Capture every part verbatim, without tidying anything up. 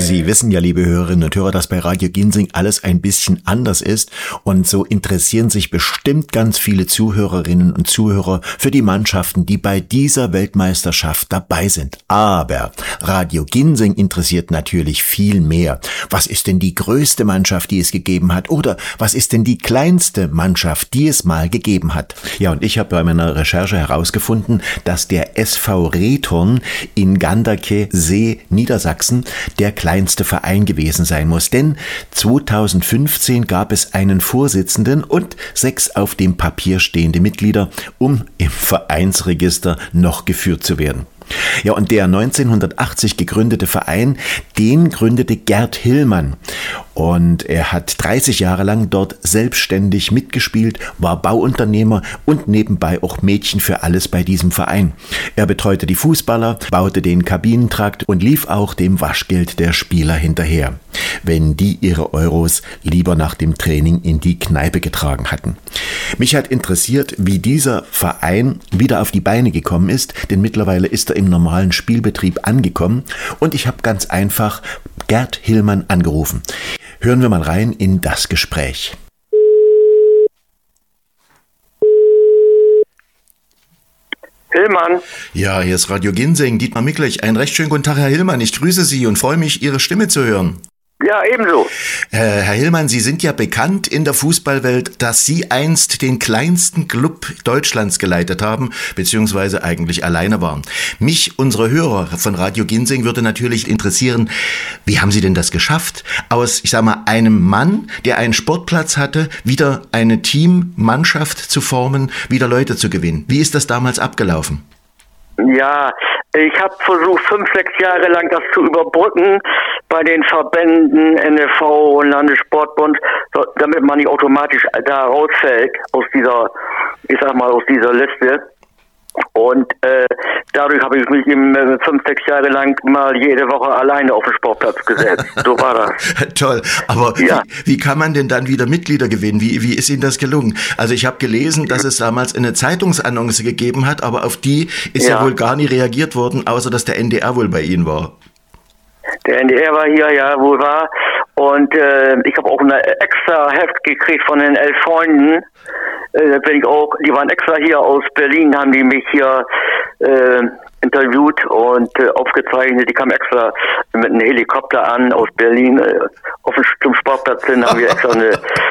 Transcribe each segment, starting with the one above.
Sie wissen ja, liebe Hörerinnen und Hörer, dass bei Radio Ginsing alles ein bisschen anders ist und so interessieren sich bestimmt ganz viele Zuhörerinnen und Zuhörer für die Mannschaften, die bei dieser Weltmeisterschaft dabei sind. Aber Radio Ginsing interessiert natürlich viel mehr. Was ist denn die größte Mannschaft, die es gegeben hat? Oder was ist denn die kleinste Mannschaft, die es mal gegeben hat? Ja, und ich habe bei meiner Recherche herausgefunden, dass der S V Rethorn in Ganderkesee, Niedersachsen, der kleinste Verein gewesen sein muss. Denn zweitausendfünfzehn gab es einen Vorsitzenden und sechs auf dem Papier stehende Mitglieder, um im Vereinsregister noch geführt zu werden. Ja, und der neunzehnhundertachtzig gegründete Verein, den gründete Gerd Hillmann. Und er hat dreißig Jahre lang dort selbstständig mitgespielt, war Bauunternehmer und nebenbei auch Mädchen für alles bei diesem Verein. Er betreute die Fußballer, baute den Kabinentrakt und lief auch dem Waschgeld der Spieler hinterher, wenn die ihre Euros lieber nach dem Training in die Kneipe getragen hatten. Mich hat interessiert, wie dieser Verein wieder auf die Beine gekommen ist, denn mittlerweile ist er im normalen Spielbetrieb angekommen und ich habe ganz einfach Gerd Hillmann angerufen. Hören wir mal rein in das Gespräch. Hillmann. Ja, hier ist Radio Ginsing, Dietmar Micklich. Einen recht schönen guten Tag, Herr Hillmann. Ich grüße Sie und freue mich, Ihre Stimme zu hören. Ja, ebenso. Äh, Herr Hillmann, Sie sind ja bekannt in der Fußballwelt, dass Sie einst den kleinsten Club Deutschlands geleitet haben, beziehungsweise eigentlich alleine waren. Mich, unsere Hörer von Radio Ginsing, würde natürlich interessieren, wie haben Sie denn das geschafft, aus, ich sag mal, einem Mann, der einen Sportplatz hatte, wieder eine Teammannschaft zu formen, wieder Leute zu gewinnen? Wie ist das damals abgelaufen? Ja, ich habe versucht, fünf, sechs Jahre lang das zu überbrücken bei den Verbänden N F V und Landessportbund, so, damit man nicht automatisch da rausfällt aus dieser, ich sag mal, aus dieser Liste. Und äh, dadurch habe ich mich eben äh, fünf, sechs Jahre lang mal jede Woche alleine auf den Sportplatz gesetzt. So war das. Toll. Aber ja. wie, wie kann man denn dann wieder Mitglieder gewinnen? Wie, wie ist Ihnen das gelungen? Also ich habe gelesen, dass es damals eine Zeitungsannonce gegeben hat, aber auf die ist ja, ja wohl gar nie reagiert worden, außer dass der N D R wohl bei Ihnen war. Der N D R war hier, ja, wohl war. Und äh, ich habe auch ein extra Heft gekriegt von den elf Freunden. Äh, bin ich auch, die waren extra hier aus Berlin, haben die mich hier äh, interviewt und äh, aufgezeichnet. Die kamen extra mit einem Helikopter an aus Berlin äh, auf den, zum Sportplatz hin, haben wir extra eine.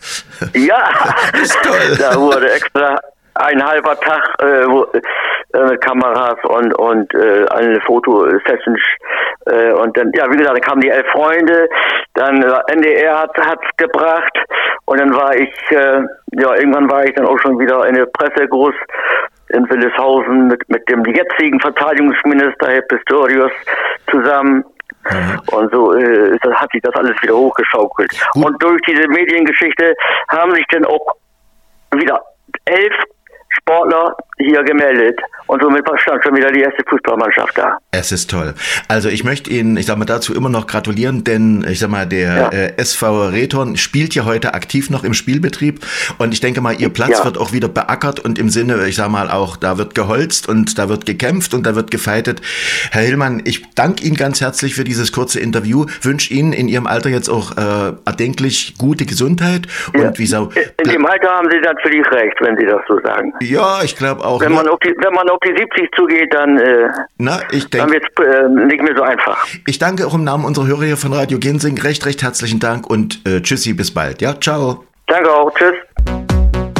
Ja, ist toll. Da wurde extra ein halber Tag äh, wo, äh, mit Kameras und und äh, eine Fotosessions äh, und dann, ja, wie gesagt, dann kamen die elf Freunde, dann äh, N D R hat hat's gebracht und dann war ich, äh, ja, irgendwann war ich dann auch schon wieder in der Presse groß in Willishausen mit mit dem jetzigen Verteidigungsminister Herr Pistorius zusammen. Mhm. Und so äh, das hat sich das alles wieder hochgeschaukelt. Gut. Und durch diese Mediengeschichte haben sich dann auch wieder elf Sportler hier gemeldet und somit stand schon wieder die erste Fußballmannschaft da. Es ist toll. Also ich möchte Ihnen, ich sag mal, dazu immer noch gratulieren, denn ich sag mal, der ja. äh, S V Rethorn spielt ja heute aktiv noch im Spielbetrieb und ich denke mal, Ihr Platz ja. wird auch wieder beackert und im Sinne, ich sag mal auch, da wird geholzt und da wird gekämpft und da wird gefeitet. Herr Hillmann, ich danke Ihnen ganz herzlich für dieses kurze Interview, wünsche Ihnen in Ihrem Alter jetzt auch äh, erdenklich gute Gesundheit ja. und wie so, in dem Alter haben Sie natürlich recht, wenn Sie das so sagen. Ja, ich glaube auch. Wenn man, auf die, wenn man auf die siebzig zugeht, dann, äh, Na, ich denk, dann wird es äh, nicht mehr so einfach. Ich danke auch im Namen unserer Hörer hier von Radio Ginsing recht, recht herzlichen Dank und äh, tschüssi, bis bald. Ja, ciao. Danke auch, tschüss.